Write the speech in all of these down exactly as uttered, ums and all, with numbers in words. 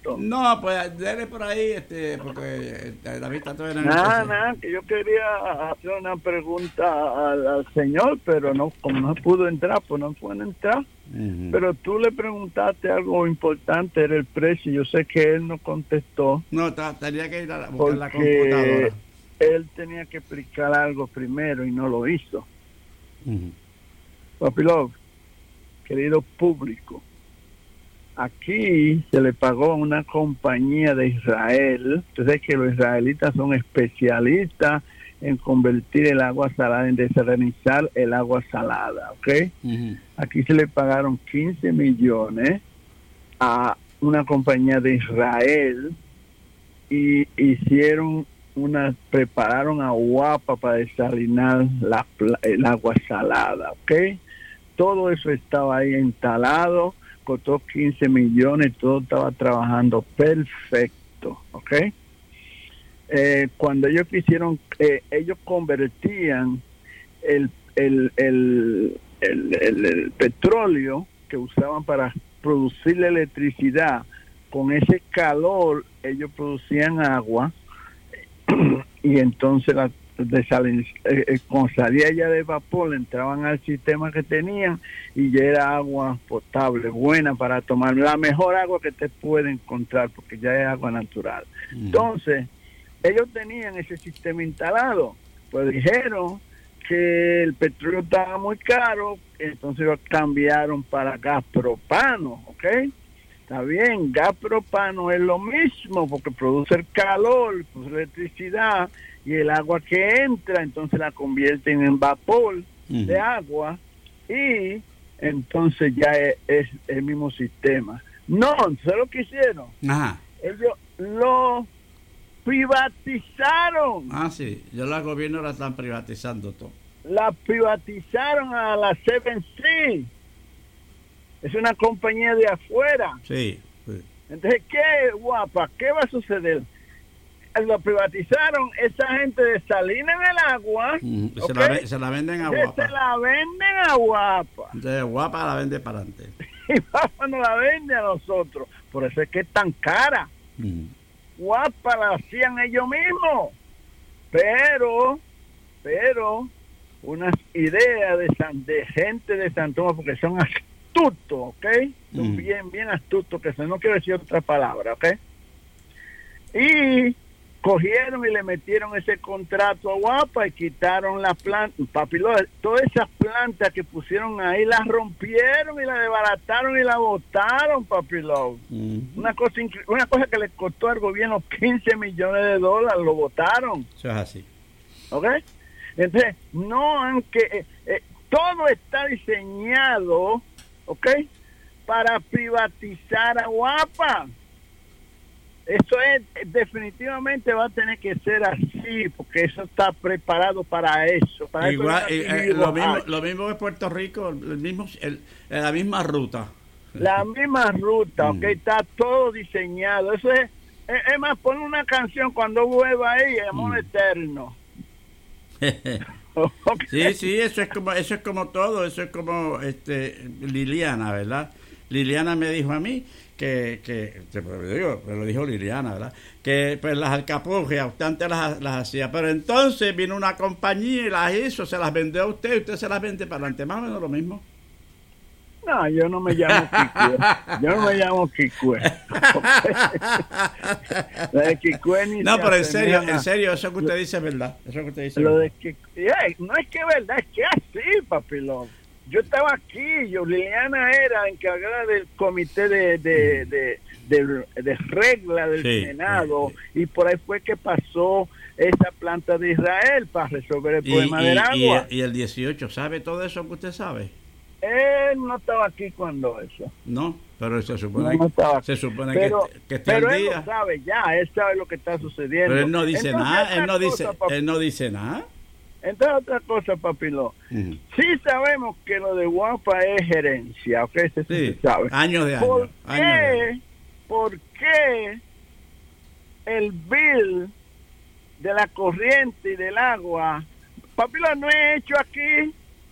asunto? No, pues dele por ahí, este, porque la vista todavía no. Nada, nada, que yo quería hacer una pregunta al, al señor, pero no, como no pudo entrar, pues no pueden entrar. Uh-huh. Pero tú le preguntaste algo importante, era el precio. Yo sé que él no contestó. No, tenía que ir a buscar la computadora. Él tenía que explicar algo primero y no lo hizo. Uh-huh. Papi Love, querido público, aquí se le pagó a una compañía de Israel. Entonces que los israelitas son especialistas en convertir el agua salada, en desalinizar el agua salada, ¿ok? Uh-huh. Aquí se le pagaron quince millones a una compañía de Israel y hicieron una, prepararon agua para desalinar la, el agua salada, ¿ok? Todo eso estaba ahí instalado, costó quince millones, todo estaba trabajando perfecto, ¿ok? Eh, cuando ellos quisieron, eh, ellos convertían el, el, el, el, el, el petróleo que usaban para producir la electricidad, con ese calor ellos producían agua y entonces la desalin, eh, eh, con salida ya de vapor entraban al sistema que tenían y ya era agua potable, buena para tomar, la mejor agua que te puede encontrar porque ya es agua natural. Mm. Entonces ellos tenían ese sistema instalado, pues dijeron que el petróleo estaba muy caro, entonces lo cambiaron para gas propano, ¿ok? Está bien, gas propano es lo mismo porque produce el calor, produce electricidad y el agua que entra, entonces la convierten en vapor uh-huh. de agua y entonces ya es, es el mismo sistema. No, ¿sabes lo que hicieron? Ajá. Ellos lo privatizaron. Ah, sí, ya los gobiernos la están privatizando todo. La privatizaron a la Seven Seas. Es una compañía de afuera. Sí, sí. Entonces, ¿qué, guapa? ¿Qué va a suceder? Lo privatizaron, esa gente desalinan el agua. Mm, ¿okay? se, la, se la venden a Guapa. Se la venden a Guapa. De Guapa la vende para adelante. Y Guapa no la vende a nosotros. Por eso es que es tan cara. Mm. Guapa la hacían ellos mismos. Pero, pero, unas ideas de, San, de gente de Santo Tomás, porque son astutos, ¿ok? Son mm. bien, bien astutos, que no quiero decir otra palabra, ¿ok? Y cogieron y le metieron ese contrato a Guapa y quitaron las plantas, papi, todas esas plantas que pusieron ahí las rompieron y las desbarataron y las botaron, papi Love. Mm. Una cosa incre- una cosa que le costó al gobierno quince millones de dólares, lo botaron. Eso es así. ¿Ok? Entonces, no, aunque eh, eh, todo está diseñado, ¿ok? Para privatizar a Guapa. Eso es, definitivamente va a tener que ser así, porque eso está preparado para eso. Para Igual, eso eh, lo, mismo, lo mismo es Puerto Rico, el mismo, el, la misma ruta. La misma ruta, ok, está todo diseñado. Eso es, es, es más, pon una canción cuando vuelva ahí, Amor mm. Eterno. Okay. Sí, sí, eso es como, eso es como todo, eso es como este Liliana, ¿verdad? Liliana me dijo a mí que, que digo, me lo dijo Liliana, ¿verdad? Que pues las alcaparras usted antes las, las hacía, pero entonces vino una compañía y las hizo, se las vendió a usted y usted se las vende para adelante, más o menos lo mismo. No, yo no me llamo Kikue. Yo no me llamo Kikue. Lo de Kikue ni No, pero en serio, nada. en serio, eso que usted dice es verdad. Eso que usted dice Lo es de Kikue, no es que es verdad, es que así, papi Love. Yo estaba aquí, yo, Liliana era encargada del comité de de, de, de, de regla del sí, Senado, sí, sí. Y por ahí fue que pasó esa planta de Israel para resolver el y, problema y, del agua. Y, y el dieciocho, ¿sabe todo eso que usted sabe? Él no estaba aquí cuando eso. No, pero se supone, no, no se supone pero, que, que está pero al él día. lo sabe ya, él sabe lo que está sucediendo. Pero él no dice Entonces, nada, él no cosa, dice, papi, él no dice nada. Entonces otra cosa, papilo. Uh-huh. Sí sabemos que lo de Guapa es gerencia, ¿ok? Eso sí, se sabe. Años de años. ¿Por años qué? De años. ¿Por qué el bill de la corriente y del agua, papilo, no es hecho aquí?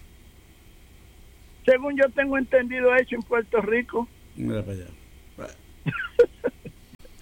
Según yo tengo entendido, hecho en Puerto Rico. Mira para allá.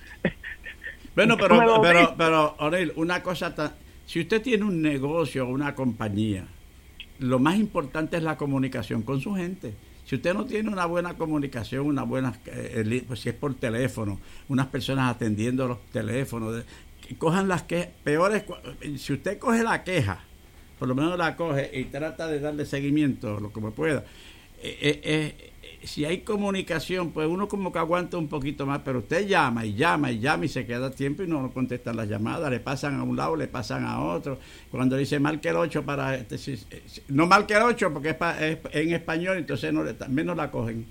Bueno, pero, pero, pero, O'Neill, una cosa tan... Si usted tiene un negocio o una compañía, lo más importante es la comunicación con su gente. Si usted no tiene una buena comunicación, una buena, eh, pues si es por teléfono, unas personas atendiendo los teléfonos, de, que cojan las quejas, peores, si usted coge la queja, por lo menos la coge y trata de darle seguimiento lo como pueda, eh, eh, eh, si hay comunicación, pues uno como que aguanta un poquito más, pero usted llama y llama y llama y se queda tiempo y no contestan las llamadas, le pasan a un lado, le pasan a otro. Cuando dice marque el ocho para... Este, si, si, no marque el ocho porque es, pa, es en español, entonces no le, menos la cogen.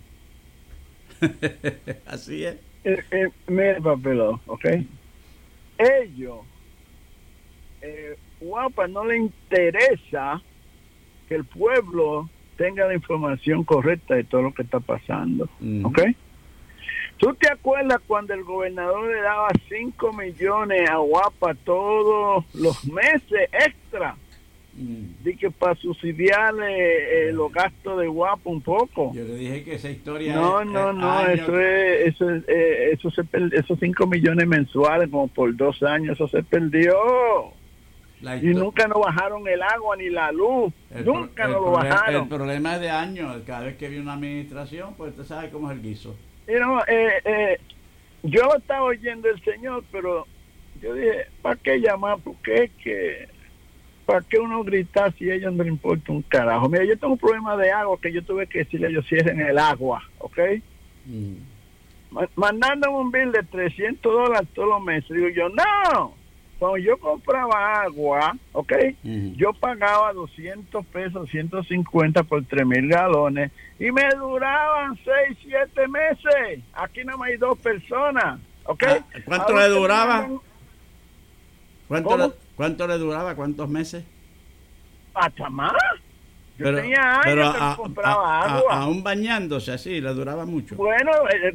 Así es. Eh, eh, mire, papelón, ¿ok? Ellos, eh, guapa, no le interesa que el pueblo tenga la información correcta de todo lo que está pasando, mm. ¿ok? ¿Tú te acuerdas cuando el gobernador le daba cinco millones a Guapa todos los meses extra? Mm. De que para subsidiarle eh, los gastos de Guapa un poco. Yo le dije que esa historia... No, es, no, es no, años. eso es, eso es, eh, eso se per- esos cinco millones mensuales como por dos años, eso se perdió. Y nunca nos bajaron el agua ni la luz. El nunca nos lo bajaron. El problema es de años. Cada vez que viene una administración, pues usted sabe cómo es el guiso. You know, eh, eh, yo lo estaba oyendo el señor, pero yo dije, ¿para qué llamar? Porque es que, ¿para qué uno gritar si a ellos no les importa un carajo? Mira, yo tengo un problema de agua que yo tuve que decirle a ellos cierren el agua, ¿ok? Mm. Ma- mandándome un bill de trescientos dólares todos los meses. Digo yo, no. Cuando yo compraba agua, ¿ok? Uh-huh. Yo pagaba doscientos pesos, ciento cincuenta por tres mil galones y me duraban seis, siete meses. Aquí nada más hay dos personas, ¿ok? Ah, ¿Cuánto Ahora le duraba? Mandan... ¿Cuánto, le, ¿Cuánto le duraba? ¿Cuántos meses? Hasta más. Yo pero, tenía años pero que a, compraba a, agua. A, aún bañándose así, le duraba mucho. Bueno... Eh,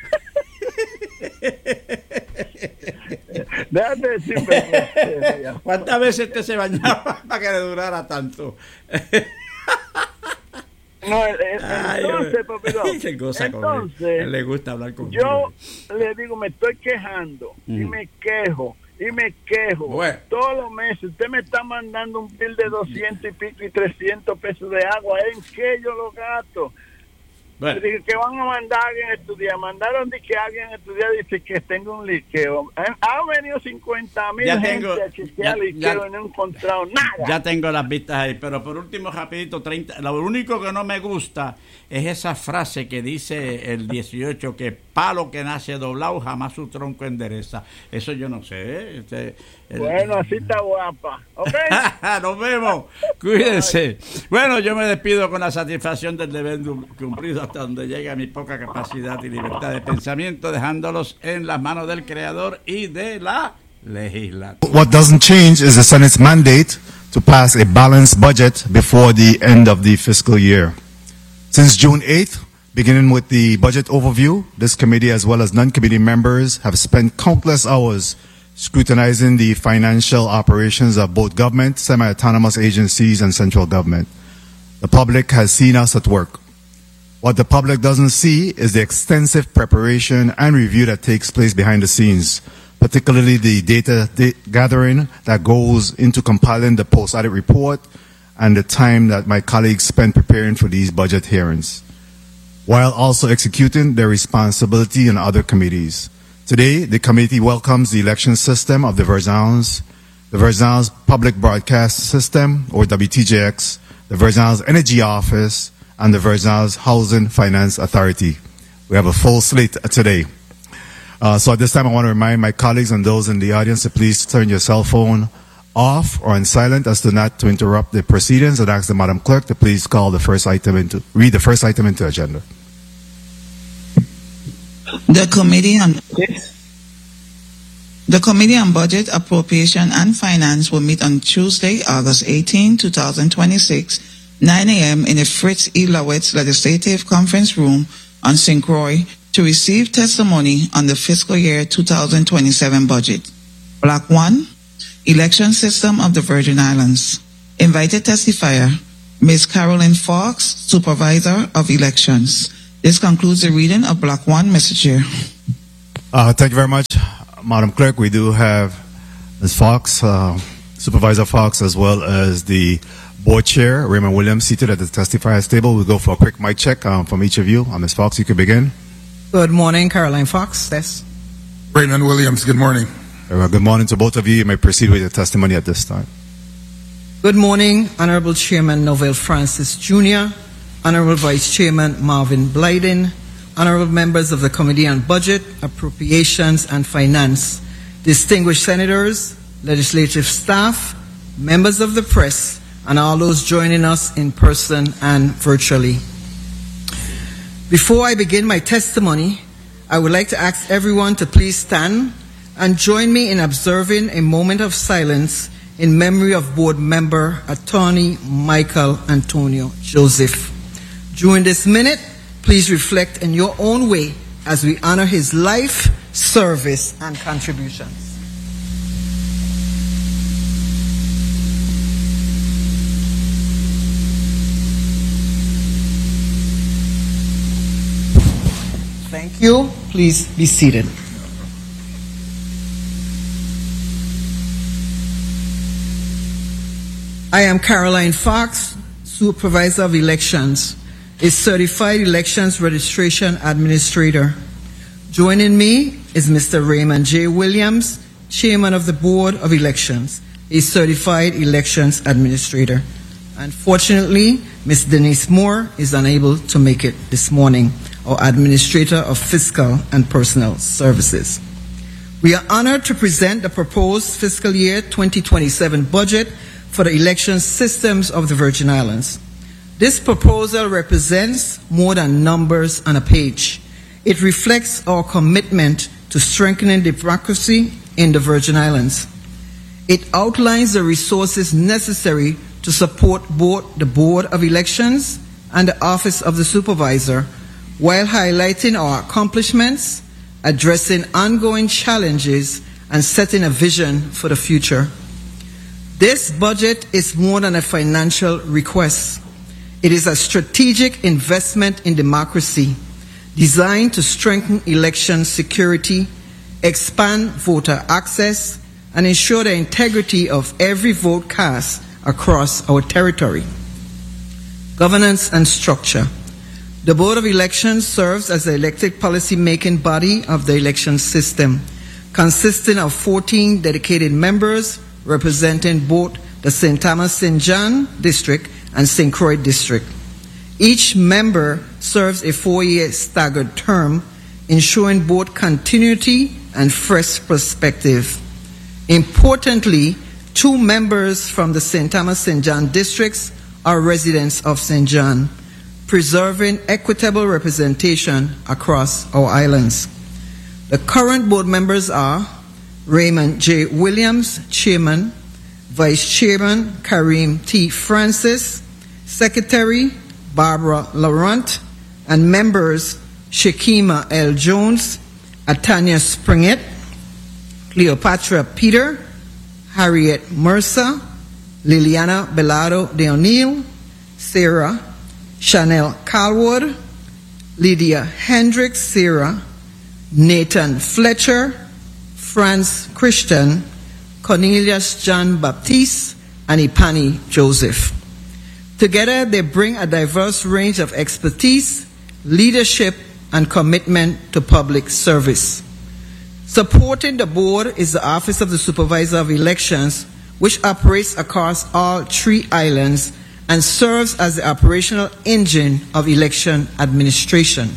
déjate decir, ¿cuántas veces usted se bañaba para que le durara tanto? No, el, el, Ay, entonces, papilón, se goza entonces, con él. Le gusta hablar conmigo. Yo le digo, me estoy quejando mm. y me quejo y me quejo bueno. todos los meses. Usted me está mandando un bill de doscientos y pico y trescientos pesos de agua. ¿En qué yo lo gasto? Bueno. Dije que van a mandar a alguien a estudiar. Mandaron de que alguien a estudiar dice que tengo un liqueo. Han venido cincuenta mil gente a chequear liqueo y no he encontrado nada. Ya tengo las vistas ahí. Pero por último, rapidito, treinta Lo único que no me gusta es esa frase que dice el dieciocho, que palo que nace doblado jamás su tronco endereza. Eso yo no sé. ¿eh? Este, el... Bueno, así está guapa. ¿Ok? Nos vemos. Cuídense. Bueno, yo me despido con la satisfacción del deber cumplido hasta donde llega mi poca capacidad y libertad de pensamiento, dejándolos en las manos del Creador y de la legislatura. What doesn't change is the Senate's mandate to pass a balanced budget before the end of the fiscal year. Since June eighth, beginning with the budget overview, this committee as well as non-committee members have spent countless hours scrutinizing the financial operations of both government, semi-autonomous agencies, and central government. The public has seen us at work. What the public doesn't see is the extensive preparation and review that takes place behind the scenes, particularly the data da- gathering that goes into compiling the post-audit report and the time that my colleagues spend preparing for these budget hearings, while also executing their responsibility in other committees. Today, the committee welcomes the election system of the Verzans, the Verzans Public Broadcast System, or W T J X, the Verzans Energy Office, and the Verzans Housing Finance Authority. We have a full slate today. Uh, so at this time, I want to remind my colleagues and those in the audience to please turn your cell phone off or on silent as to not to interrupt the proceedings, and ask the Madam Clerk to please call the first item into, read the first item into agenda. The Committee on The Committee on Budget, Appropriation and Finance will meet on Tuesday, August eighteenth, twenty twenty-six, nine a.m. in the Fritz E. Lowitz Legislative Conference Room on Saint Croix to receive testimony on the fiscal year two thousand twenty-seven budget. Block one, Election System of the Virgin Islands. Invited testifier, Miz Carolyn Fox, Supervisor of Elections. This concludes the reading of Block one, Mister Chair. Uh, thank you very much. Madam Clerk, we do have Miz Fox, uh, Supervisor Fox, as well as the Board Chair, Raymond Williams, seated at the testifiers table. We'll go for a quick mic check um, from each of you. Uh, Miz Fox, you can begin. Good morning, Caroline Fox. Yes. Raymond Williams, good morning. Uh, good morning to both of you. You may proceed with your testimony at this time. Good morning, Honorable Chairman Novell Francis Junior, Honorable Vice Chairman Marvin Blyden, Honorable members of the Committee on Budget, Appropriations and Finance, distinguished senators, legislative staff, members of the press, and all those joining us in person and virtually. Before I begin my testimony, I would like to ask everyone to please stand and join me in observing a moment of silence in memory of board member Attorney Michael Antonio Joseph. During this minute, please reflect in your own way as we honor his life, service, and contributions. Thank you. Please be seated. I am Caroline Fox, Supervisor of Elections, a certified elections registration administrator. Joining me is Mister Raymond J. Williams, Chairman of the Board of Elections, a certified elections administrator. Unfortunately, Miz Denise Moore is unable to make it this morning, our Administrator of Fiscal and Personnel Services. We are honored to present the proposed fiscal year twenty twenty-seven budget for the election systems of the Virgin Islands. This proposal represents more than numbers on a page. It reflects our commitment to strengthening democracy in the Virgin Islands. It outlines the resources necessary to support both the Board of Elections and the Office of the Supervisor, while highlighting our accomplishments, addressing ongoing challenges, and setting a vision for the future. This budget is more than a financial request. It is a strategic investment in democracy designed to strengthen election security, expand voter access, and ensure the integrity of every vote cast across our territory. Governance and structure. The Board of Elections serves as the elected policy-making body of the election system, consisting of fourteen dedicated members representing both the Saint Thomas Saint John District and Saint Croix District. Each member serves a four-year staggered term, ensuring both continuity and fresh perspective. Importantly, two members from the Saint Thomas Saint John districts are residents of Saint John, preserving equitable representation across our islands. The current board members are Raymond J. Williams, Chairman, Vice Chairman Kareem T. Francis, Secretary Barbara Laurent, and members Shakima L. Jones, Atanya Springett, Cleopatra Peter, Harriet Mercer, Liliana Belado de O'Neill, Sarah Chanel Calwood, Lydia Hendricks Sarah, Nathan Fletcher, Franz Christian, Cornelius John Baptiste, and Ipani Joseph. Together, they bring a diverse range of expertise, leadership, and commitment to public service. Supporting the board is the Office of the Supervisor of Elections, which operates across all three islands and serves as the operational engine of election administration.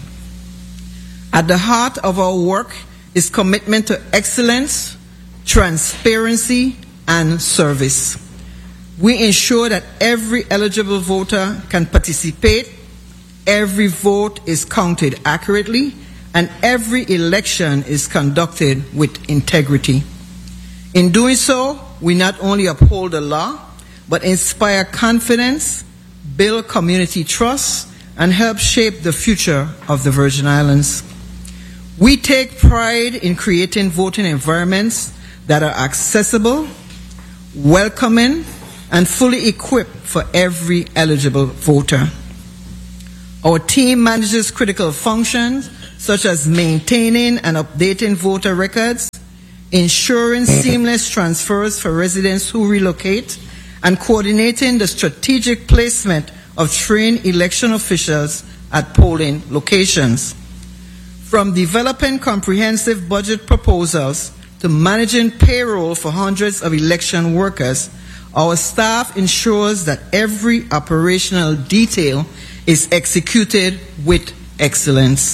At the heart of our work is commitment to excellence, transparency, and service. We ensure that every eligible voter can participate, every vote is counted accurately, and every election is conducted with integrity. In doing so, we not only uphold the law, but inspire confidence, build community trust, and help shape the future of the Virgin Islands. We take pride in creating voting environments that are accessible, welcoming, and fully equipped for every eligible voter. Our team manages critical functions such as maintaining and updating voter records, ensuring seamless transfers for residents who relocate, and coordinating the strategic placement of trained election officials at polling locations. From developing comprehensive budget proposals to managing payroll for hundreds of election workers, our staff ensures that every operational detail is executed with excellence.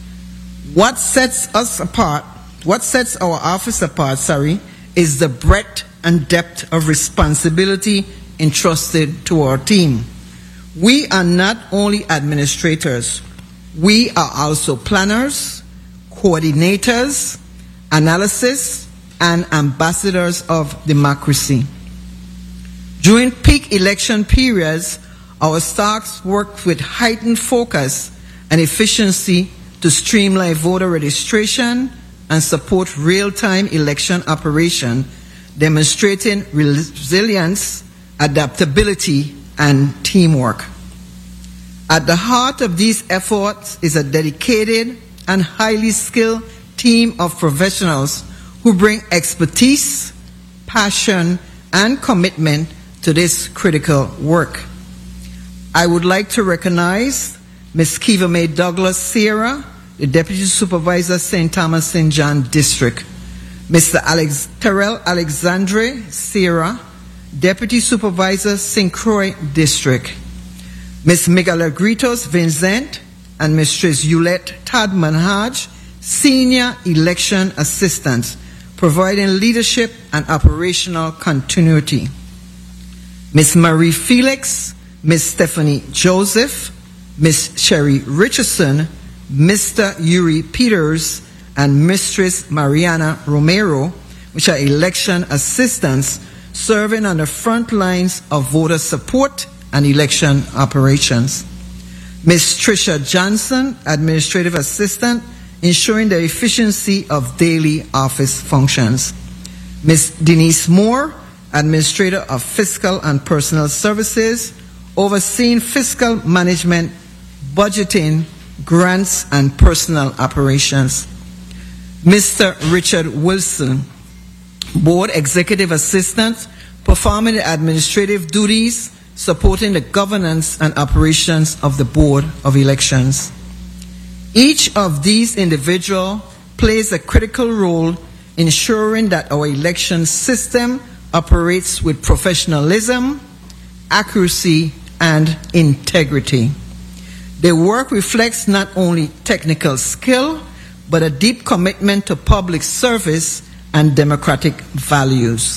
What sets us apart, what sets our office apart, sorry, is the breadth and depth of responsibility entrusted to our team. We are not only administrators, we are also planners, coordinators, analysts, and ambassadors of democracy. During peak election periods, our staff work with heightened focus and efficiency to streamline voter registration and support real-time election operation, demonstrating resilience, adaptability, and teamwork. At the heart of these efforts is a dedicated and highly skilled team of professionals who bring expertise, passion, and commitment to this critical work. I would like to recognize Miz Kiva Mae Douglas Sierra, the Deputy Supervisor, Saint Thomas Saint John District; Mister Alex Terrell Alexandre Sierra, Deputy Supervisor, Saint Croix District; Miz Miguelegritos Vincent and Mistress Yulette Tadman Hodge, Senior Election Assistants, providing leadership and operational continuity; Miz Marie Felix, Miz Stephanie Joseph, Miz Sherry Richardson, Mister Yuri Peters, and Mistress Mariana Romero, which are election assistants serving on the front lines of voter support and election operations; Miz Tricia Johnson, Administrative Assistant, ensuring the efficiency of daily office functions; Miz Denise Moore, Administrator of Fiscal and Personal Services, overseeing fiscal management, budgeting, grants, and personal operations; Mister Richard Wilson, Board Executive Assistant, performing the administrative duties, supporting the governance and operations of the Board of Elections. Each of these individuals plays a critical role ensuring that our election system operates with professionalism, accuracy, and integrity. Their work reflects not only technical skill, but a deep commitment to public service and democratic values.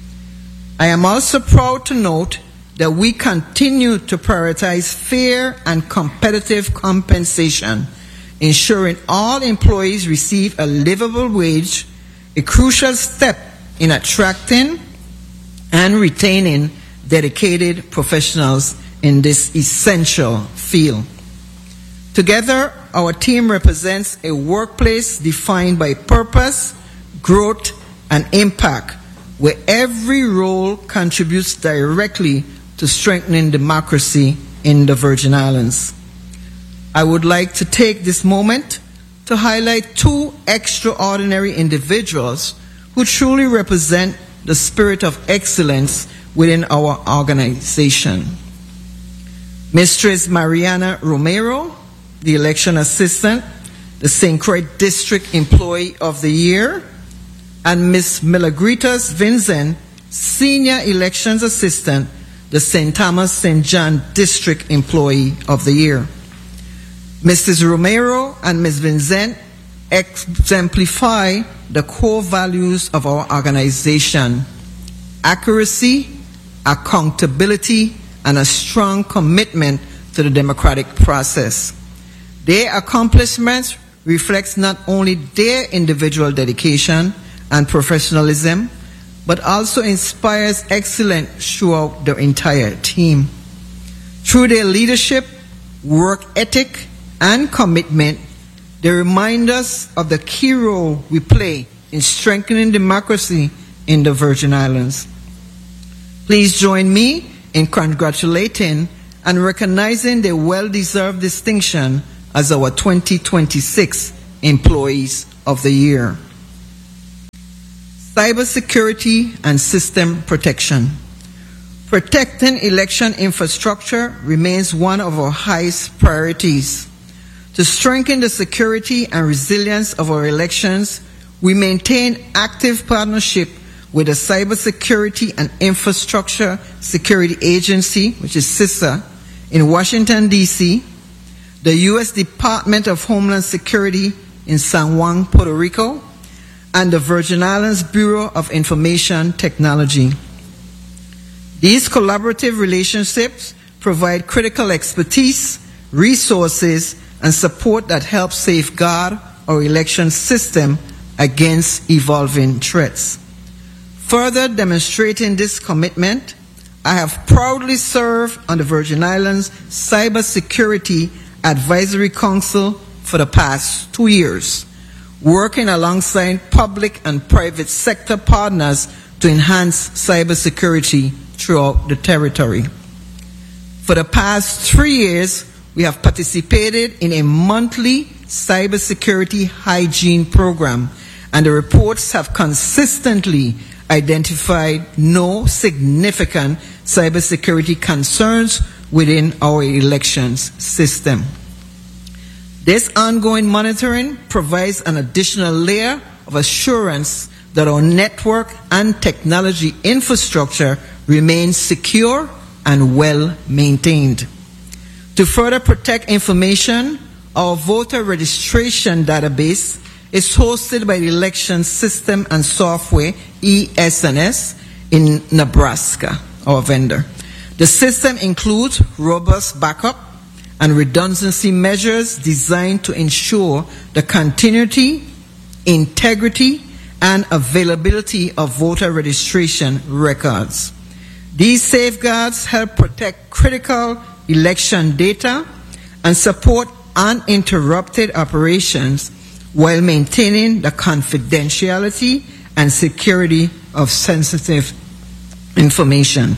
I am also proud to note that we continue to prioritize fair and competitive compensation, ensuring all employees receive a livable wage, a crucial step in attracting and retaining dedicated professionals in this essential field. Together, our team represents a workplace defined by purpose, growth, and impact, where every role contributes directly to strengthening democracy in the Virgin Islands. I would like to take this moment to highlight two extraordinary individuals who truly represent the spirit of excellence within our organization. Mistress Mariana Romero, the Election Assistant, the Saint Croix District Employee of the Year, and Miz Milagritas Vincent, Senior Elections Assistant, the Saint Thomas Saint John District Employee of the Year. Missus Romero and Miz Vincent exemplify the core values of our organization: accuracy, accountability, and a strong commitment to the democratic process. Their accomplishments reflect not only their individual dedication and professionalism, but also inspires excellence throughout the entire team. Through their leadership, work ethic, and commitment, they remind us of the key role we play in strengthening democracy in the Virgin Islands. Please join me in congratulating and recognizing their well-deserved distinction as our twenty twenty-six Employees of the Year. cybersecurity and system protection. Protecting election infrastructure remains one of our highest priorities. To strengthen the security and resilience of our elections, we maintain active partnership with the Cybersecurity and Infrastructure Security Agency, which is CISA, in Washington, D C, the U S Department of Homeland Security in San Juan, Puerto Rico, and the Virgin Islands Bureau of Information Technology. These collaborative relationships provide critical expertise, resources, and support that help safeguard our election system against evolving threats. Further demonstrating this commitment, I have proudly served on the Virgin Islands Cybersecurity Advisory Council for the past two years, working alongside public and private sector partners to enhance cybersecurity throughout the territory. For the past three years, we have participated in a monthly cybersecurity hygiene program, and the reports have consistently identified no significant cybersecurity concerns within our elections system. This ongoing monitoring provides an additional layer of assurance that our network and technology infrastructure remains secure and well maintained. To further protect information, our voter registration database is hosted by the Election System and Software, E S N S, in Nebraska, our vendor. The system includes robust backup and redundancy measures designed to ensure the continuity, integrity, and availability of voter registration records. These safeguards help protect critical election data and support uninterrupted operations while maintaining the confidentiality and security of sensitive information.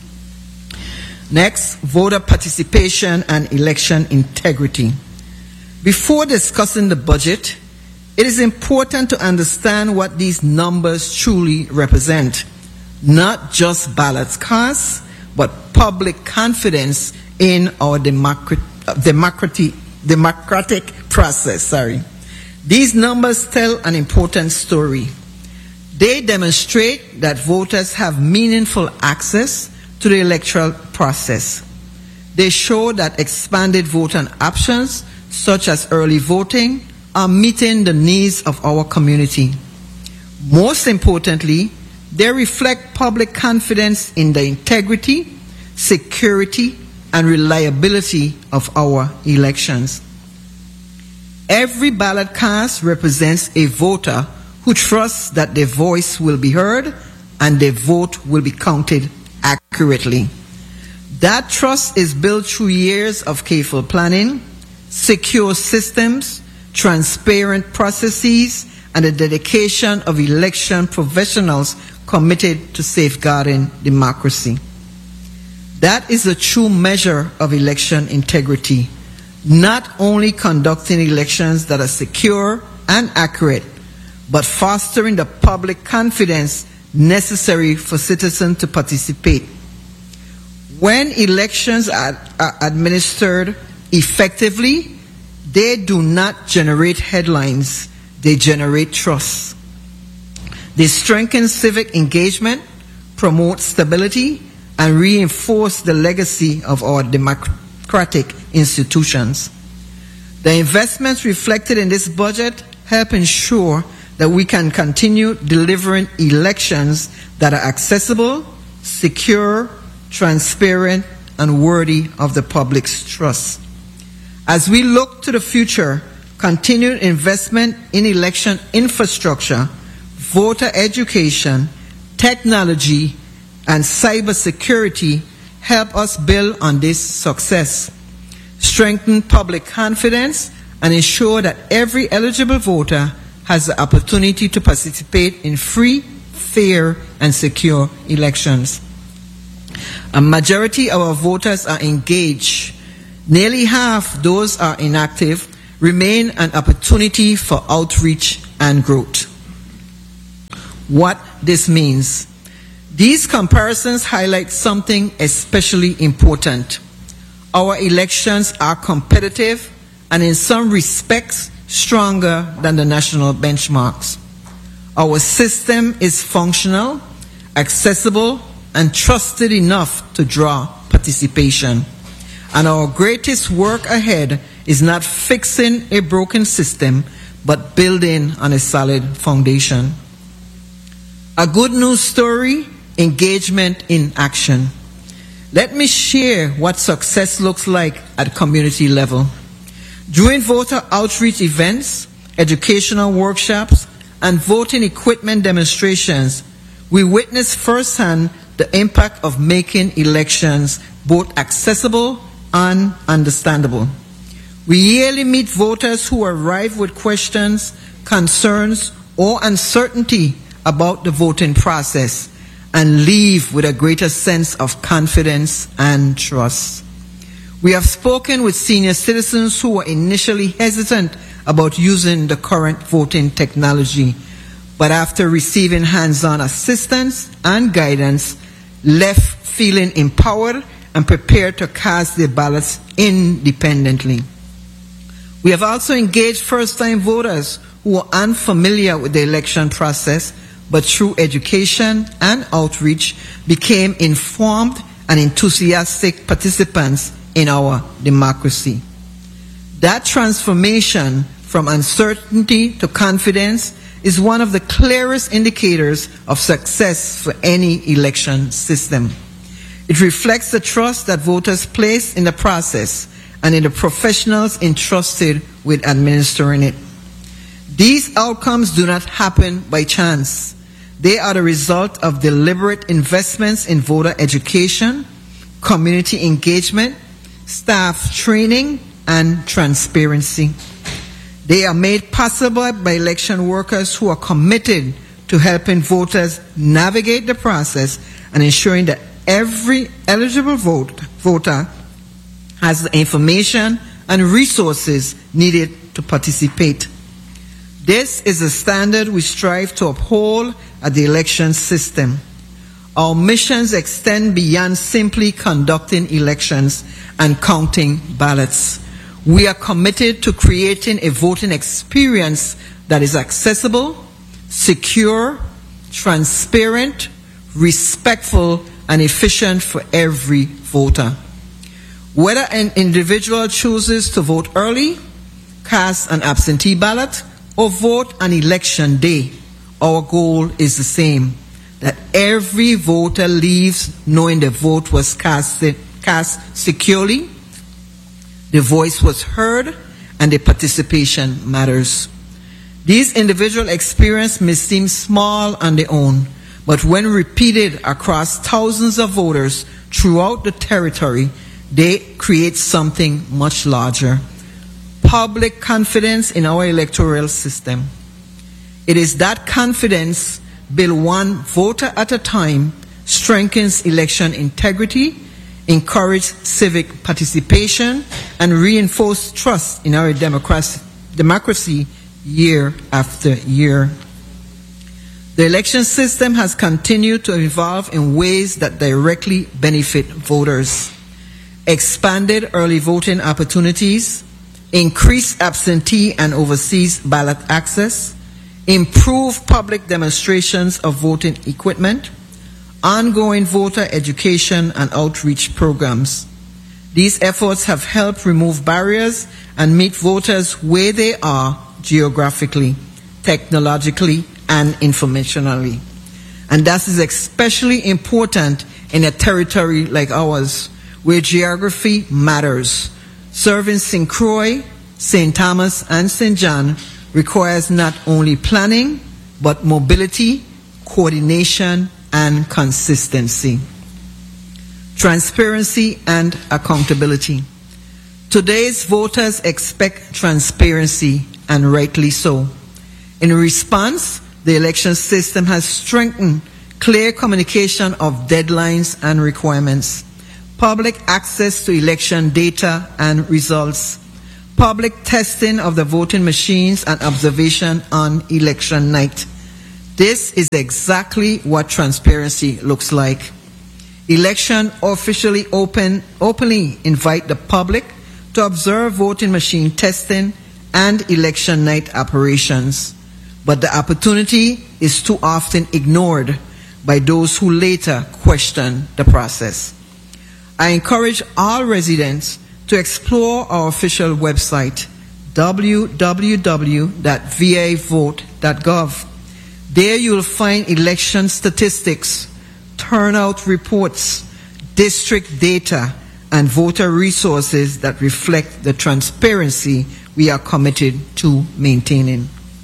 Next, voter participation and election integrity. Before discussing the budget, it is important to understand what these numbers truly represent. Not just ballots cast, but public confidence in our democratic, democratic, democratic process. Sorry. These numbers tell an important story. They demonstrate that voters have meaningful access to the electoral process. They show that expanded voting options, such as early voting, are meeting the needs of our community. Most importantly, they reflect public confidence in the integrity, security, and reliability of our elections. Every ballot cast represents a voter who trusts that their voice will be heard and their vote will be counted accurately. That trust is built through years of careful planning, secure systems, transparent processes, and the dedication of election professionals committed to safeguarding democracy. That is a true measure of election integrity, not only conducting elections that are secure and accurate, but fostering the public confidence necessary for citizens to participate. When elections are, are administered effectively, they do not generate headlines, they generate trust. They strengthen civic engagement, promote stability, and reinforce the legacy of our democratic institutions. The investments reflected in this budget help ensure that we can continue delivering elections that are accessible, secure, transparent, and worthy of the public's trust. As we look to the future, continued investment in election infrastructure, voter education, technology, and cybersecurity help us build on this success, strengthen public confidence, and ensure that every eligible voter has the opportunity to participate in free, fair, and secure elections. A majority of our voters are engaged. Nearly half those are inactive, remain an opportunity for outreach and growth. what this means. These comparisons highlight something especially important. Our elections are competitive and in some respects stronger than the national benchmarks. Our system is functional, accessible, and trusted enough to draw participation. And our greatest work ahead is not fixing a broken system, but building on a solid foundation. A good news story, engagement in action. Let me share what success looks like at community level. During voter outreach events, educational workshops, and voting equipment demonstrations, we witnessed firsthand the impact of making elections both accessible and understandable. We yearly meet voters who arrive with questions, concerns, or uncertainty about the voting process and leave with a greater sense of confidence and trust. We have spoken with senior citizens who were initially hesitant about using the current voting technology, but after receiving hands-on assistance and guidance, left feeling empowered and prepared to cast their ballots independently. We have also engaged first-time voters who are unfamiliar with the election process, but through education and outreach became informed and enthusiastic participants in our democracy. That transformation from uncertainty to confidence is one of the clearest indicators of success for any election system. It reflects the trust that voters place in the process and in the professionals entrusted with administering it. These outcomes do not happen by chance. They are the result of deliberate investments in voter education, community engagement, staff training, and transparency. They are made possible by election workers who are committed to helping voters navigate the process and ensuring that every eligible vote, voter has the information and resources needed to participate. This is a standard we strive to uphold at the election system. Our missions extend beyond simply conducting elections and counting ballots. We are committed to creating a voting experience that is accessible, secure, transparent, respectful, and efficient for every voter. Whether an individual chooses to vote early, cast an absentee ballot, or vote on election day, our goal is the same, that every voter leaves knowing the vote was cast, cast securely, the voice was heard, and the participation matters. These individual experiences may seem small on their own, but when repeated across thousands of voters throughout the territory, they create something much larger. Public confidence in our electoral system. It is that confidence, built one voter at a time, strengthens election integrity, encourages civic participation, and reinforces trust in our democracy, democracy year after year. The election system has continued to evolve in ways that directly benefit voters. Expanded early voting opportunities, increased absentee and overseas ballot access, improved public demonstrations of voting equipment, ongoing voter education and outreach programs. These efforts have helped remove barriers and meet voters where they are geographically, technologically, and informationally. And that is especially important in a territory like ours, where geography matters. Serving Saint Croix, Saint Thomas, and Saint John requires not only planning, but mobility, coordination, and consistency. Transparency and accountability. Today's voters expect transparency, and rightly so. In response, the election system has strengthened clear communication of deadlines and requirements, public access to election data and results, public testing of the voting machines and observation on election night, This is exactly what transparency looks like. Election officially open, openly invite the public to observe voting machine testing and election night operations. But the opportunity is too often ignored by those who later question the process. I encourage all residents to explore our official website, w w w dot v a vote dot gov. There you will find election statistics, turnout reports, district data, and voter resources that reflect the transparency we are committed to maintaining.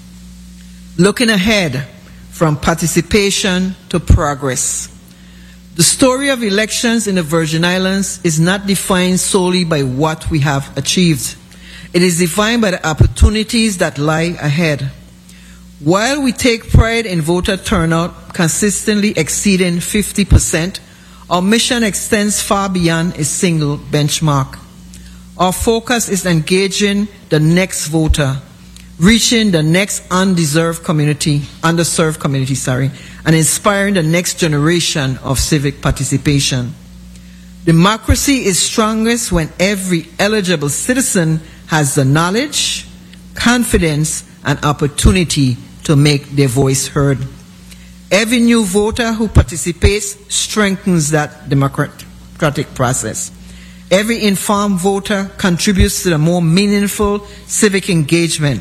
Looking ahead, from participation to progress. The story of elections in the Virgin Islands is not defined solely by what we have achieved. It is defined by the opportunities that lie ahead. While we take pride in voter turnout consistently exceeding fifty percent, our mission extends far beyond a single benchmark. Our focus is engaging the next voter, reaching the next undeserved community, underserved community, sorry, and inspiring the next generation of civic participation. Democracy is strongest when every eligible citizen has the knowledge, confidence, and opportunity to make their voice heard. Every new voter who participates strengthens that democratic process. Every informed voter contributes to the more meaningful civic engagement.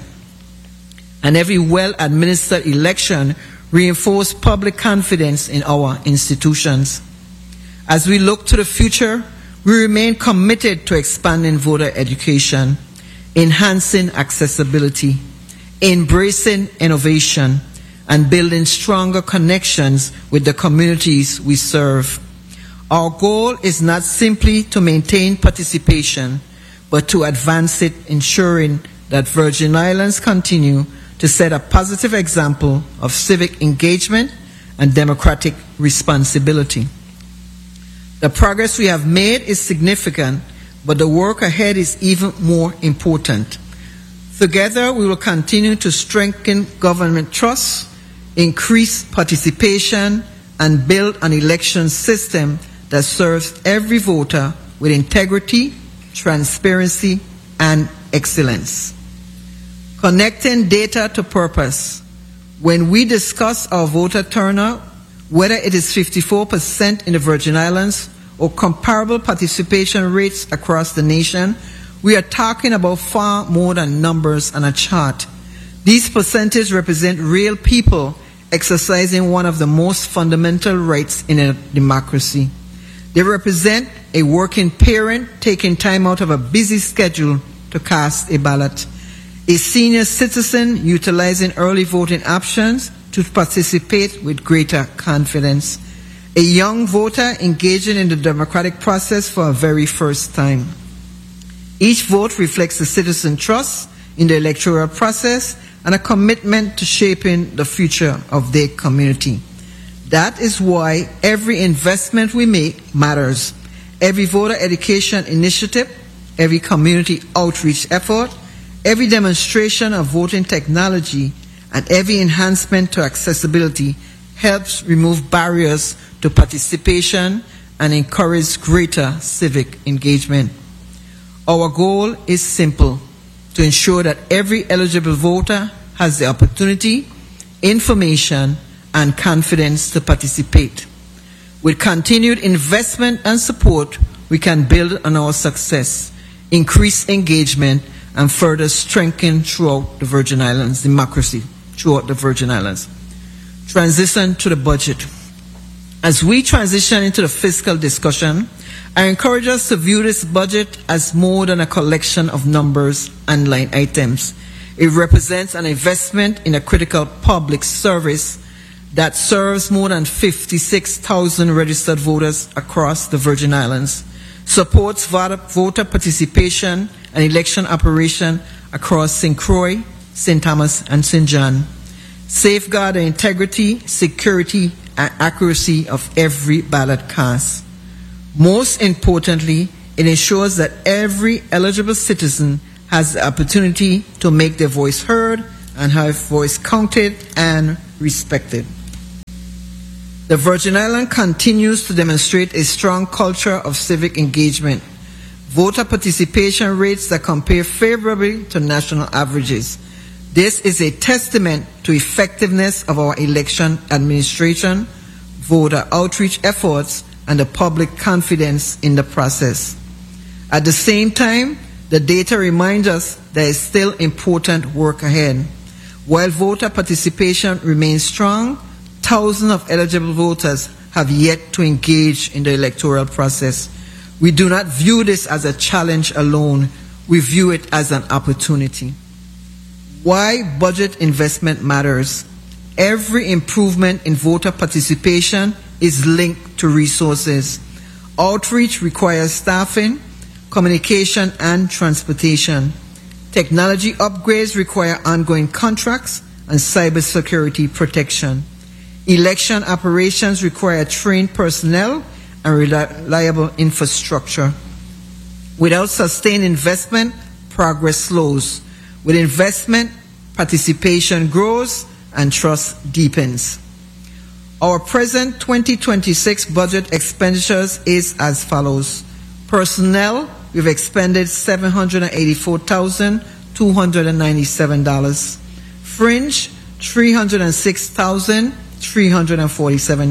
And every well-administered election reinforces public confidence in our institutions. As we look to the future, we remain committed to expanding voter education, enhancing accessibility, embracing innovation, and building stronger connections with the communities we serve. Our goal is not simply to maintain participation, but to advance it, ensuring that Virgin Islands continue to set a positive example of civic engagement and democratic responsibility. The progress we have made is significant, but the work ahead is even more important. Together, we will continue to strengthen government trust, increase participation, and build an election system that serves every voter with integrity, transparency, and excellence. Connecting data to purpose. When we discuss our voter turnout, whether it is fifty-four percent in the Virgin Islands or comparable participation rates across the nation, we are talking about far more than numbers on a chart. These percentages represent real people exercising one of the most fundamental rights in a democracy. They represent a working parent taking time out of a busy schedule to cast a ballot, a senior citizen utilizing early voting options to participate with greater confidence, a young voter engaging in the democratic process for a very first time. Each vote reflects a citizen trust in the electoral process and a commitment to shaping the future of their community. That is why every investment we make matters. Every voter education initiative, every community outreach effort, every demonstration of voting technology, and every enhancement to accessibility helps remove barriers to participation and encourage greater civic engagement. Our goal is simple: to ensure that every eligible voter has the opportunity, information, and confidence to participate. With continued investment and support, we can build on our success, increase engagement, and further strengthen throughout the Virgin Islands democracy throughout the Virgin Islands. Transition to the budget. As we transition into the fiscal discussion, I encourage us to view this budget as more than a collection of numbers and line items. It represents an investment in a critical public service that serves more than fifty-six thousand registered voters across the Virgin Islands, supports voter participation and election operation across Saint Croix, Saint Thomas, and Saint John, safeguard the integrity, security, and accuracy of every ballot cast. Most importantly, it ensures that every eligible citizen has the opportunity to make their voice heard and have voice counted and respected. The Virgin Islands continues to demonstrate a strong culture of civic engagement. Voter participation rates that compare favorably to national averages. This is a testament to effectiveness of our election administration, voter outreach efforts, and the public confidence in the process. At the same time, the data reminds us there is still important work ahead. While voter participation remains strong, thousands of eligible voters have yet to engage in the electoral process. We do not view this as a challenge alone. We view it as an opportunity. Why budget investment matters. Every improvement in voter participation is linked to resources. Outreach requires staffing, communication, and transportation. Technology upgrades require ongoing contracts and cybersecurity protection. Election operations require trained personnel and reliable infrastructure. Without sustained investment, progress slows. With investment, participation grows and trust deepens. Our present twenty twenty-six budget expenditures is as follows. Personnel, we've expended seven hundred eighty-four thousand two hundred ninety-seven dollars. Fringe, three hundred six thousand three hundred forty-seven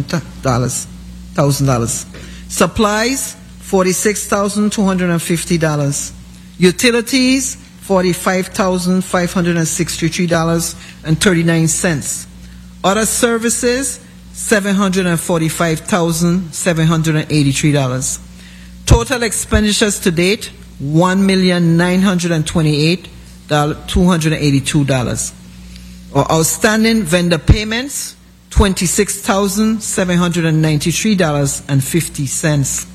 thousand dollars. Supplies, forty-six thousand two hundred fifty dollars. Utilities, forty-five thousand five hundred sixty-three dollars and thirty-nine cents. Other services, seven hundred forty-five thousand seven hundred eighty-three dollars. Total expenditures to date, one million nine hundred twenty-eight thousand two hundred eighty-two dollars. Our outstanding vendor payments, twenty-six thousand seven hundred ninety-three dollars and fifty cents.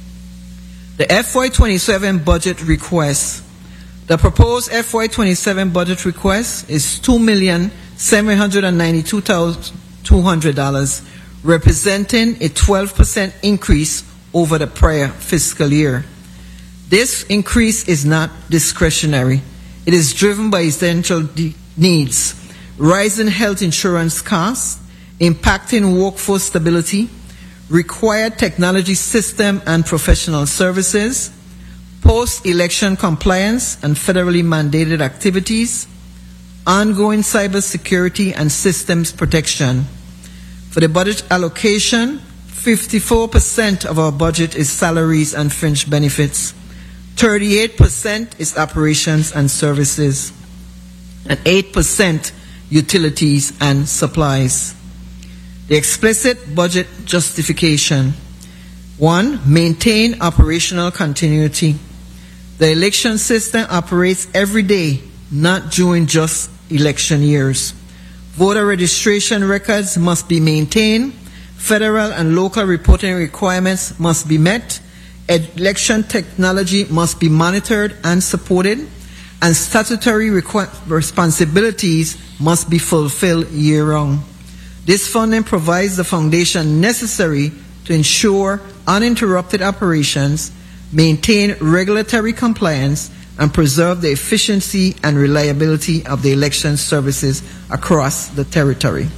The F Y twenty-seven budget request. The proposed F Y twenty-seven budget request is two million seven hundred ninety-two thousand two hundred dollars, representing a twelve percent increase over the prior fiscal year. This increase is not discretionary. It is driven by essential needs, rising health insurance costs, impacting workforce stability, required technology system and professional services, post-election compliance and federally mandated activities, ongoing cybersecurity and systems protection. For the budget allocation, fifty-four percent of our budget is salaries and fringe benefits, thirty-eight percent is operations and services, and eight percent utilities and supplies. The explicit budget justification. One, maintain operational continuity. The election system operates every day, not during just election years. Voter registration records must be maintained. Federal and local reporting requirements must be met. Election technology must be monitored and supported. And statutory responsibilities must be fulfilled year-round. This funding provides the foundation necessary to ensure uninterrupted operations, maintain regulatory compliance, and preserve the efficiency and reliability of the election services across the territory.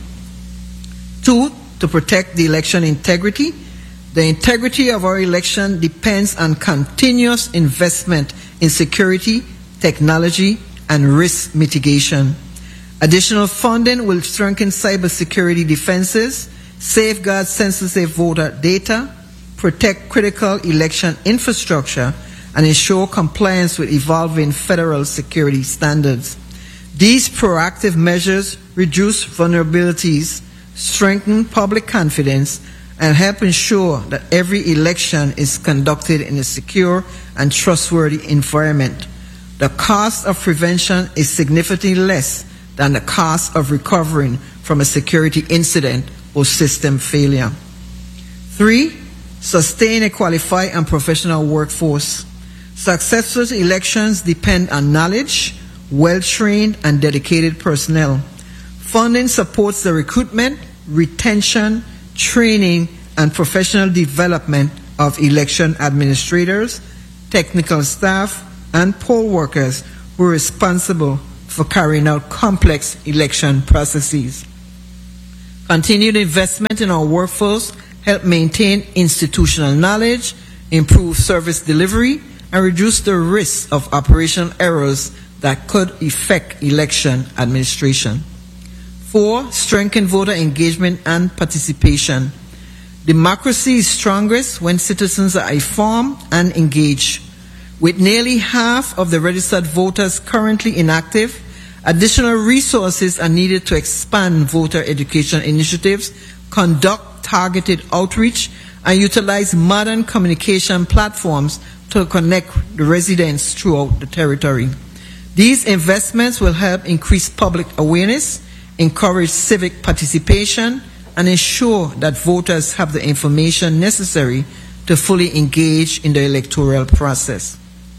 Two, to protect the election integrity. The integrity of our election depends on continuous investment in security, technology, and risk mitigation. Additional funding will strengthen cybersecurity defenses, safeguard sensitive voter data, protect critical election infrastructure, and ensure compliance with evolving federal security standards. These proactive measures reduce vulnerabilities, strengthen public confidence, and help ensure that every election is conducted in a secure and trustworthy environment. The cost of prevention is significantly less than the cost of recovering from a security incident or system failure. Three, sustain a qualified and professional workforce. Successful elections depend on knowledge, well-trained and dedicated personnel. Funding supports the recruitment, retention, training, and professional development of election administrators, technical staff, and poll workers who are responsible for carrying out complex election processes. Continued investment in our workforce help maintain institutional knowledge, improve service delivery, and reduce the risk of operational errors that could affect election administration. Four, strengthen voter engagement and participation. Democracy is strongest when citizens are informed and engaged. With nearly half of the registered voters currently inactive, additional resources are needed to expand voter education initiatives, conduct targeted outreach, and utilize modern communication platforms to connect the residents throughout the territory. These investments will help increase public awareness, encourage civic participation, and ensure that voters have the information necessary to fully engage in the electoral process.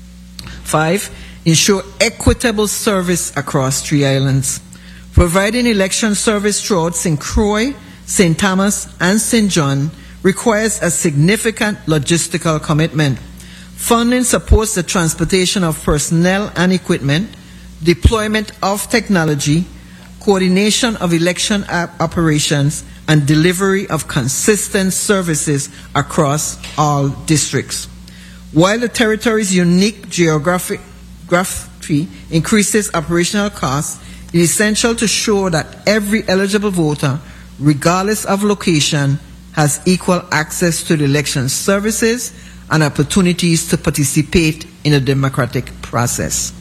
Five, ensure equitable service across three islands. Providing election service throughout Saint Croix, Saint Thomas, and Saint John requires a significant logistical commitment. Funding supports the transportation of personnel and equipment, deployment of technology, coordination of election operations, and delivery of consistent services across all districts. While the territory's unique geographic geography increases operational costs, it is essential to ensure that every eligible voter, regardless of location, has equal access to the election services and opportunities to participate in the democratic process.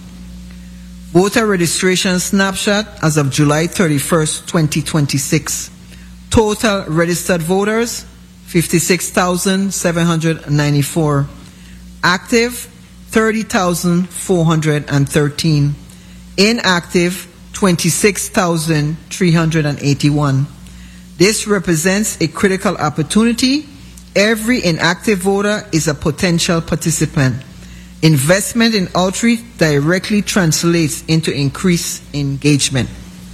Voter registration snapshot as of July thirty-first, twenty twenty-six. Total registered voters, fifty-six thousand seven hundred ninety-four. Active, thirty thousand four hundred thirteen. Inactive, twenty-six thousand three hundred eighty-one. This represents a critical opportunity. Every inactive voter is a potential participant. Investment in outreach directly translates into increased engagement.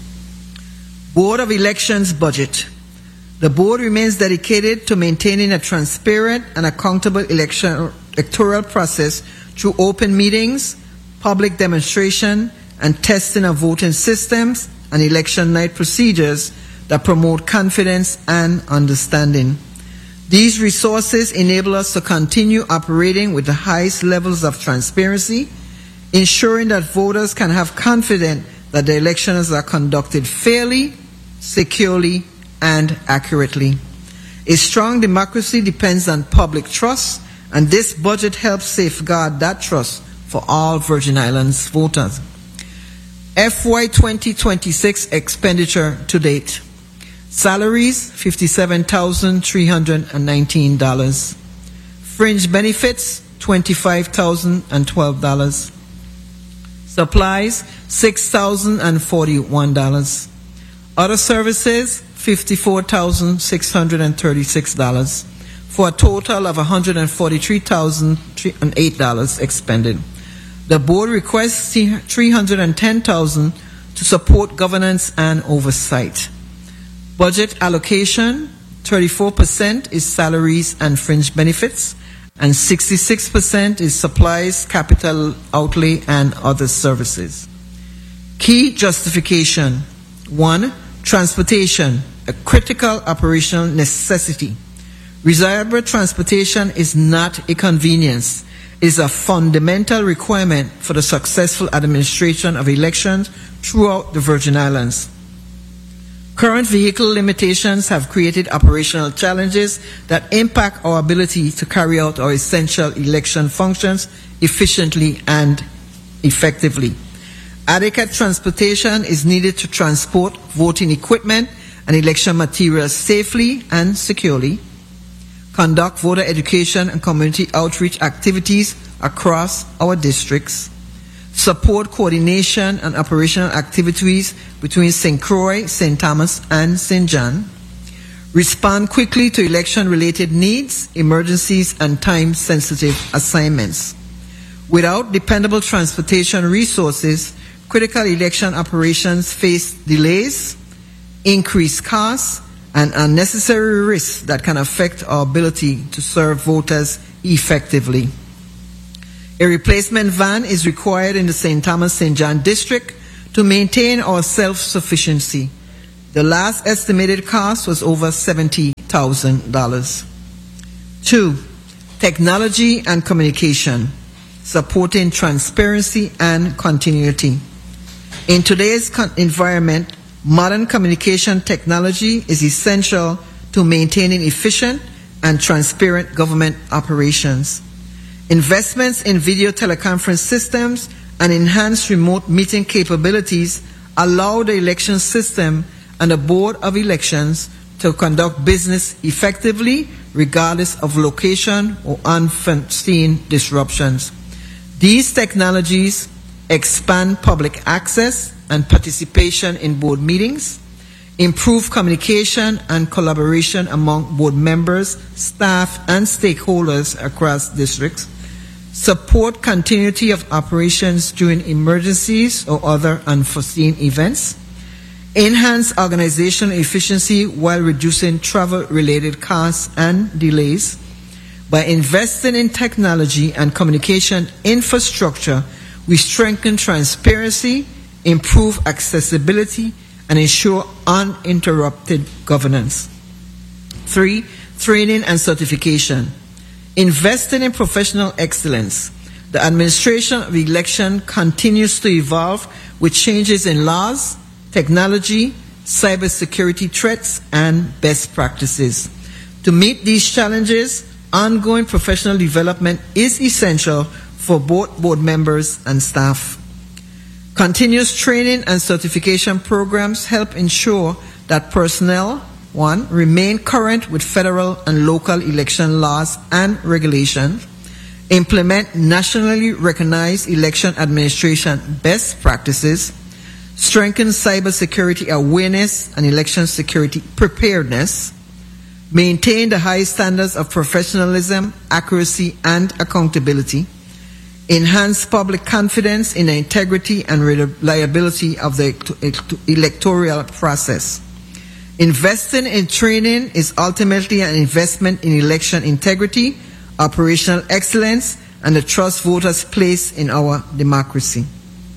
Board of Elections budget. The board remains dedicated to maintaining a transparent and accountable election, electoral process through open meetings, public demonstration, and testing of voting systems and election night procedures that promote confidence and understanding. These resources enable us to continue operating with the highest levels of transparency, ensuring that voters can have confidence that the elections are conducted fairly, securely, and accurately. A strong democracy depends on public trust, and this budget helps safeguard that trust for all Virgin Islands voters. F Y twenty twenty-six expenditure to date. Salaries, fifty-seven thousand three hundred nineteen dollars. Fringe benefits, twenty-five thousand twelve dollars. Supplies, six thousand forty-one dollars. Other services, fifty-four thousand six hundred thirty-six dollars, for a total of one hundred forty-three thousand eight dollars expended. The board requests three hundred ten thousand dollars to support governance and oversight. Budget allocation, thirty-four percent is salaries and fringe benefits, and sixty-six percent is supplies, capital outlay, and other services. Key justification. One, transportation, a critical operational necessity. Reliable transportation is not a convenience. It is a fundamental requirement for the successful administration of elections throughout the Virgin Islands. Current vehicle limitations have created operational challenges that impact our ability to carry out our essential election functions efficiently and effectively. Adequate transportation is needed to transport voting equipment and election materials safely and securely, conduct voter education and community outreach activities across our districts, support coordination and operational activities between Saint Croix, Saint Thomas, and Saint John, respond quickly to election-related needs, emergencies, and time-sensitive assignments. Without dependable transportation resources, critical election operations face delays, increased costs, and unnecessary risks that can affect our ability to serve voters effectively. A replacement van is required in the Saint Thomas Saint John district to maintain our self-sufficiency. The last estimated cost was over seventy thousand dollars. Two, technology and communication, supporting transparency and continuity. In today's environment, modern communication technology is essential to maintaining efficient and transparent government operations. Investments in video teleconference systems and enhanced remote meeting capabilities allow the election system and the Board of Elections to conduct business effectively regardless of location or unforeseen disruptions. These technologies expand public access and participation in board meetings, improve communication and collaboration among board members, staff, and stakeholders across districts, support continuity of operations during emergencies or other unforeseen events, enhance organizational efficiency while reducing travel-related costs and delays. By investing in technology and communication infrastructure, we strengthen transparency, improve accessibility, and ensure uninterrupted governance. Three, training and certification. Investing in professional excellence. The administration of election continues to evolve with changes in laws, technology, cybersecurity threats, and best practices. To meet these challenges, ongoing professional development is essential for both board members and staff. Continuous training and certification programs help ensure that personnel, one, remain current with federal and local election laws and regulations, implement nationally recognized election administration best practices, strengthen cybersecurity awareness and election security preparedness, maintain the high standards of professionalism, accuracy, and accountability, enhance public confidence in the integrity and reliability of the electoral process. Investing in training is ultimately an investment in election integrity, operational excellence, and the trust voters place in our democracy.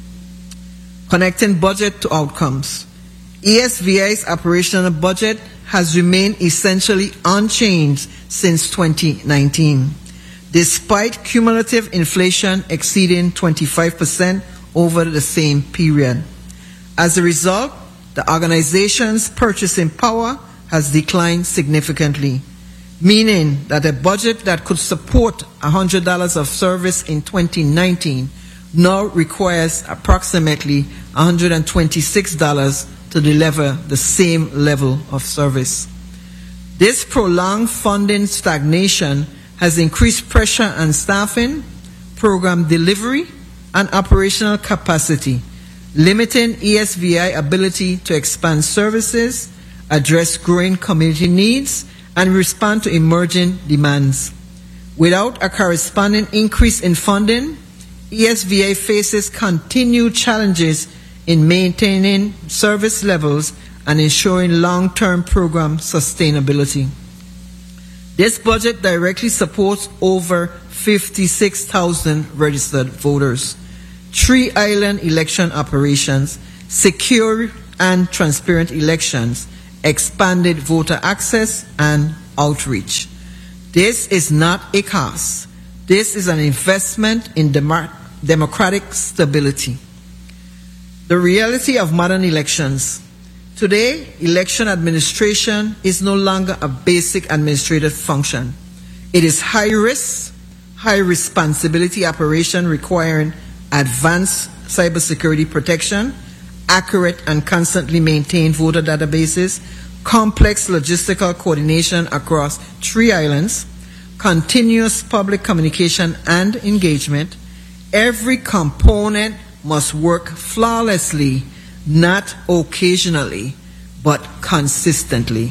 Connecting budget to outcomes. E S V I's operational budget has remained essentially unchanged since twenty nineteen, despite cumulative inflation exceeding twenty-five percent over the same period. As a result, the organization's purchasing power has declined significantly, meaning that a budget that could support one hundred dollars of service in twenty nineteen now requires approximately one hundred twenty-six dollars to deliver the same level of service. This prolonged funding stagnation has increased pressure on staffing, program delivery, and operational capacity, limiting E S V I ability to expand services, address growing community needs, and respond to emerging demands. Without a corresponding increase in funding, E S V I faces continued challenges in maintaining service levels and ensuring long-term program sustainability. This budget directly supports over fifty-six thousand registered voters, three island election operations, secure and transparent elections, expanded voter access, and outreach. This is not a cost. This is an investment in dem- democratic stability. The reality of modern elections. Today, election administration is no longer a basic administrative function. It is high risk, high responsibility operation requiring advanced cybersecurity protection, accurate and constantly maintained voter databases, complex logistical coordination across three islands, continuous public communication and engagement. Every component must work flawlessly, not occasionally, but consistently.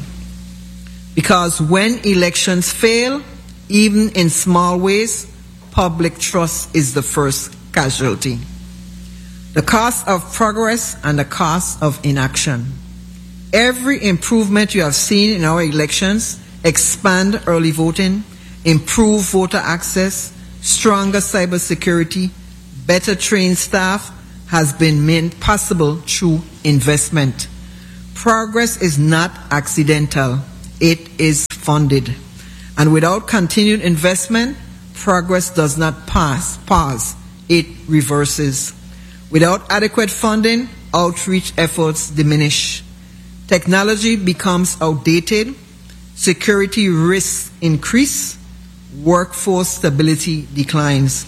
Because when elections fail, even in small ways, public trust is the first casualty. The cost of progress and the cost of inaction. Every improvement you have seen in our elections, expand early voting, improve voter access, stronger cybersecurity, better trained staff, has been made possible through investment. Progress is not accidental. It is funded. And without continued investment, progress does not pass, pause. It reverses. Without adequate funding, outreach efforts diminish. Technology becomes outdated. Security risks increase. Workforce stability declines.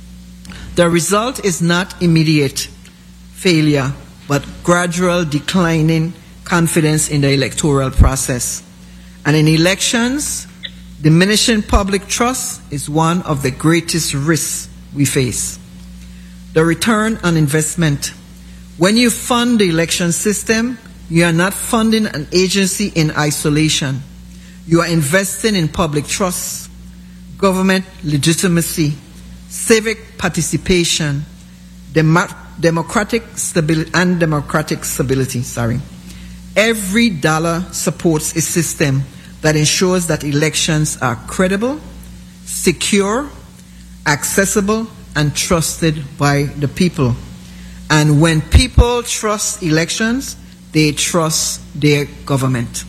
The result is not immediate failure, but gradual declining confidence in the electoral process. And in elections, diminishing public trust is one of the greatest risks we face. The return on investment. When you fund the election system, you are not funding an agency in isolation. You are investing in public trust, government legitimacy, civic participation, dem- democratic stability, and democratic stability. Sorry. Every dollar supports a system that ensures that elections are credible, secure, accessible, and trusted by the people. And when people trust elections, they trust their government.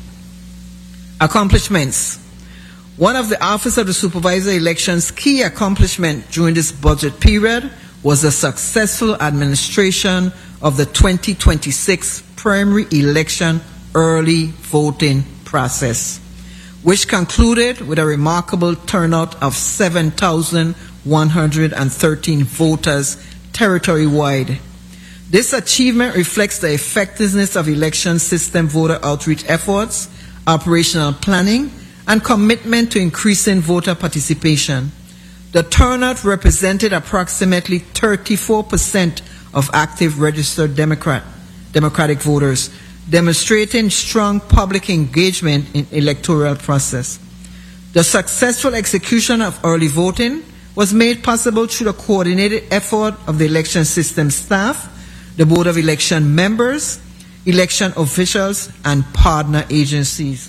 Accomplishments. One of the Office of the Supervisor of Elections' key accomplishments during this budget period was the successful administration of the twenty twenty-six primary election early voting process, which concluded with a remarkable turnout of seven thousand one hundred thirteen voters territory-wide. This achievement reflects the effectiveness of election system voter outreach efforts, operational planning, and commitment to increasing voter participation. The turnout represented approximately thirty-four percent of active registered Democrat, Democratic voters, demonstrating strong public engagement in electoral process. The successful execution of early voting was made possible through the coordinated effort of the election system staff, the Board of Election members, election officials, and partner agencies.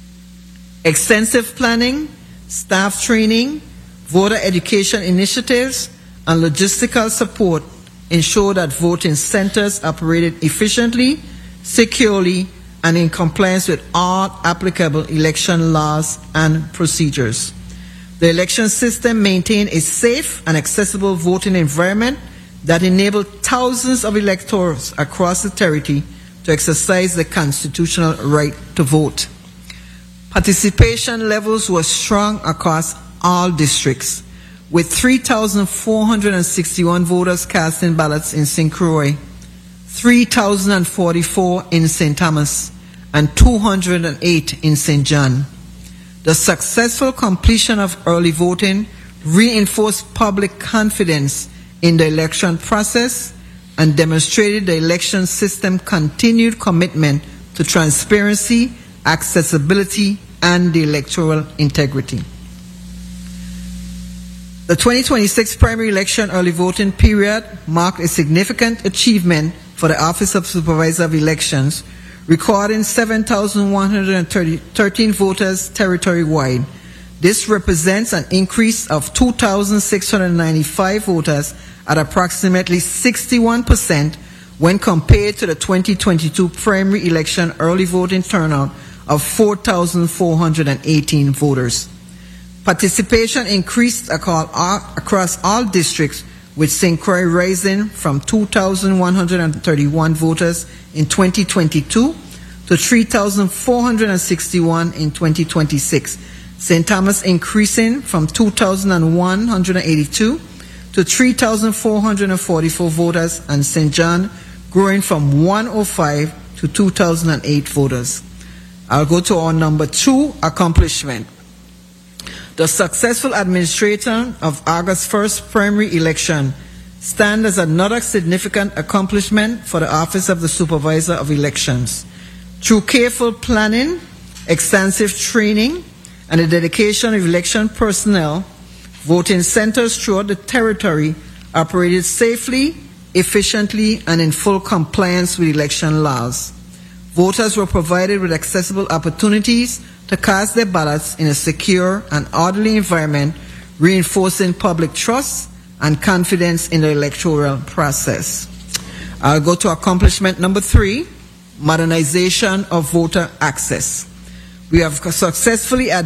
Extensive planning, staff training, voter education initiatives, and logistical support ensure that voting centers operated efficiently, securely, and in compliance with all applicable election laws and procedures. The election system maintained a safe and accessible voting environment that enabled thousands of electors across the territory to exercise the constitutional right to vote. Participation levels were strong across all districts, with three thousand four hundred sixty-one voters casting ballots in Saint Croix, three thousand forty-four in Saint Thomas, and two hundred eight in Saint John. The successful completion of early voting reinforced public confidence in the election process and demonstrated the election system's continued commitment to transparency, accessibility, and the electoral integrity. The twenty twenty-six primary election early voting period marked a significant achievement for the Office of Supervisor of Elections, recording seven thousand one hundred thirteen voters territory-wide. This represents an increase of two thousand six hundred ninety-five voters at approximately sixty-one percent when compared to the twenty twenty-two primary election early voting turnout of four thousand four hundred eighteen voters. Participation increased across all districts, with Saint Croix rising from two thousand one hundred thirty-one voters in twenty twenty-two to three thousand four hundred sixty-one in twenty twenty-six. Saint Thomas increasing from two thousand one hundred eighty-two to three thousand four hundred forty-four voters, and Saint John growing from one hundred five to two thousand eight voters. I'll go to our number two accomplishment. The successful administration of August first primary election stands as another significant accomplishment for the Office of the Supervisor of Elections. Through careful planning, extensive training, and the dedication of election personnel, voting centers throughout the territory operated safely, efficiently, and in full compliance with election laws. Voters were provided with accessible opportunities to cast their ballots in a secure and orderly environment, reinforcing public trust and confidence in the electoral process. I'll go to accomplishment number three. modernization of voter access. We have successfully